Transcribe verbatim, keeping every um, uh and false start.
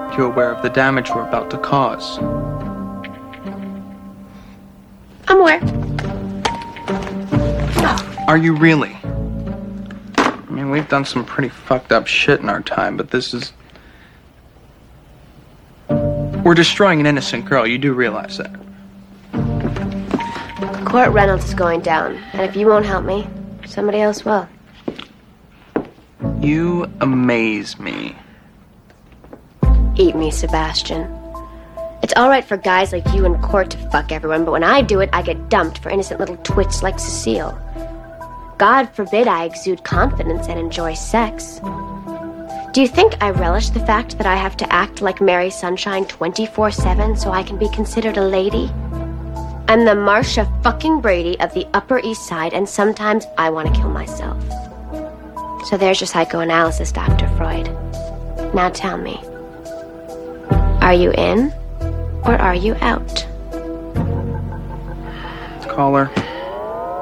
you aware of the damage we're about to cause? I'm aware. Are you really? I mean, we've done some pretty fucked up shit in our time, but this is... We're destroying an innocent girl, you do realize that. Court Reynolds is going down, and if you won't help me, somebody else will. You amaze me. Eat me, Sebastian. It's all right for guys like you in court to fuck everyone, but when I do it, I get dumped for innocent little twits like Cecile. God forbid I exude confidence and enjoy sex. Do you think I relish the fact that I have to act like Mary Sunshine twenty-four seven so I can be considered a lady? I'm the Marcia fucking Brady of the Upper East Side, and sometimes I want to kill myself. So there's your psychoanalysis, Doctor Freud. Now tell me, are you in or are you out? Caller.